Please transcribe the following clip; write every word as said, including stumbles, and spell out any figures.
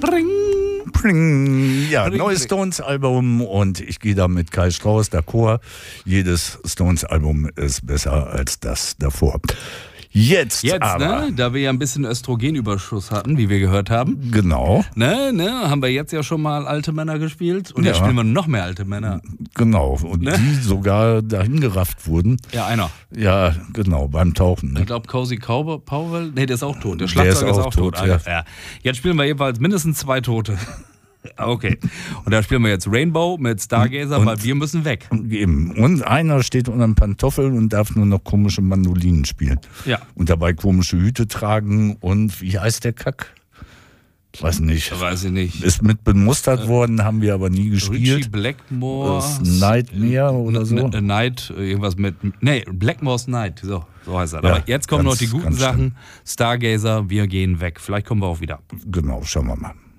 Pring. Pring. Ja, Pring, neues pring. Stones-Album und ich gehe da mit Kai Strauss d'accord. Jedes Stones-Album ist besser als das davor. Jetzt, Jetzt, aber, ne, da wir ja ein bisschen Östrogenüberschuss hatten, wie wir gehört haben, genau, ne, ne, haben wir jetzt ja schon mal alte Männer gespielt und jetzt Ja. spielen wir noch mehr alte Männer. genau. Und Ne? die sogar dahin gerafft wurden. Ja, einer. Ja, genau, beim Tauchen. Ich Ne? glaube, Cozy Cowboy, Powell, nee, der ist auch tot. Der Der Schlagzeuger ist ist auch auch tot. tot, ja. Ah, ja. Jetzt spielen wir jeweils mindestens zwei Tote. Okay. Und da spielen wir jetzt Rainbow mit Stargazer, Und- weil wir müssen weg. Eben. Und einer steht unter den Pantoffeln und darf nur noch komische Mandolinen spielen. Ja. Und dabei komische Hüte tragen und wie heißt der Kack? Weiß nicht. Weiß ich nicht. Ist mit bemustert worden, haben wir aber nie Richie gespielt. Blackmore. Das ist Nightmare oder so. N- N- Night, irgendwas mit. Nee, Blackmore's Night. So, so heißt er. Ja, Aber jetzt kommen ganz, noch die guten ganz Sachen. Stargazer, wir gehen weg. Vielleicht kommen wir auch wieder. Genau, schauen wir mal.